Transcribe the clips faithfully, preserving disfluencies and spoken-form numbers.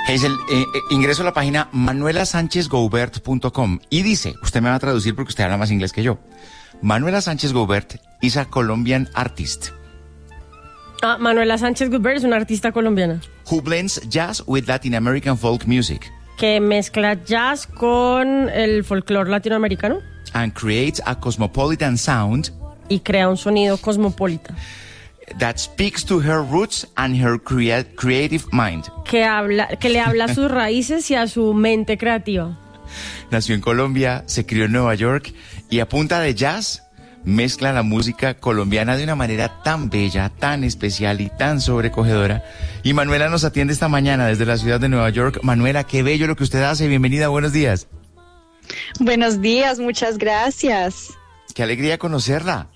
Hazel, eh, eh, ingreso a la página manuela sánchez goubert punto com y dice, usted me va a traducir porque usted habla más inglés que yo. Manuela Sánchez Goubert is a Colombian artist. Ah, Manuela Sánchez Goubert es una artista colombiana. Who blends jazz with Latin American folk music. Que mezcla jazz con el folclore latinoamericano. And creates a cosmopolitan sound. Y crea un sonido cosmopolita. That speaks to her roots and her crea- creative mind. Que, habla, que le habla a sus raíces y a su mente creativa. Nació en Colombia, se crió en Nueva York y a punta de jazz mezcla la música colombiana de una manera tan bella, tan especial y tan sobrecogedora. Y Manuela nos atiende esta mañana desde la ciudad de Nueva York. Manuela, qué bello lo que usted hace. Bienvenida, buenos días. Buenos días, muchas gracias. Qué alegría conocerla.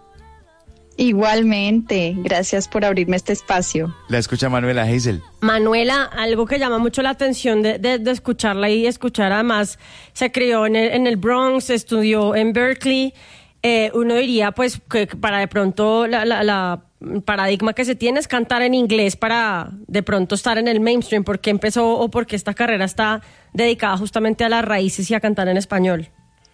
Igualmente, gracias por abrirme este espacio. La escucha Manuela. Hazel. Manuela, algo que llama mucho la atención de, de, de escucharla y escuchar, además, se crió en el, en el Bronx, estudió en Berkeley. Eh, uno diría, pues, que para de pronto la, la, la paradigma que se tiene es cantar en inglés para de pronto estar en el mainstream. ¿Por qué empezó o por qué esta carrera está dedicada justamente a las raíces y a cantar en español?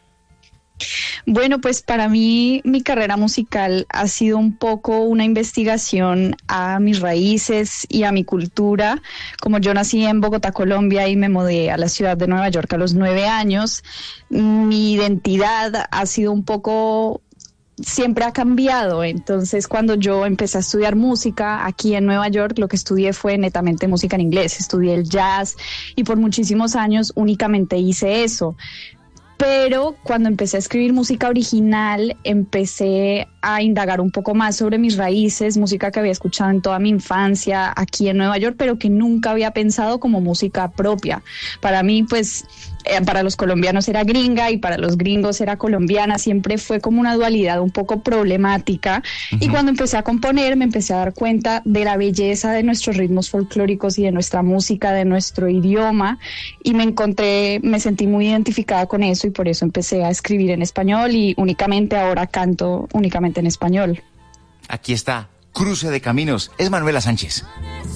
Bueno, pues para mí mi carrera musical ha sido un poco una investigación a mis raíces y a mi cultura. Como yo nací en Bogotá, Colombia, y me mudé a la ciudad de Nueva York a los nueve años, mi identidad ha sido un poco... siempre ha cambiado. Entonces, cuando yo empecé a estudiar música aquí en Nueva York, lo que estudié fue netamente música en inglés. Estudié el jazz y por muchísimos años únicamente hice eso. Pero cuando empecé a escribir música original, empecé a indagar un poco más sobre mis raíces, música que había escuchado en toda mi infancia aquí en Nueva York, pero que nunca había pensado como música propia. Para mí, pues, eh, para los colombianos era gringa y para los gringos era colombiana. Siempre fue como una dualidad un poco problemática. Uh-huh. Y cuando empecé a componer, me empecé a dar cuenta de la belleza de nuestros ritmos folclóricos y de nuestra música, de nuestro idioma, y me encontré, me sentí muy identificada con eso, y por eso empecé a escribir en español y únicamente ahora canto únicamente en español. Aquí está, Cruce de Caminos, es Manuela Sánchez.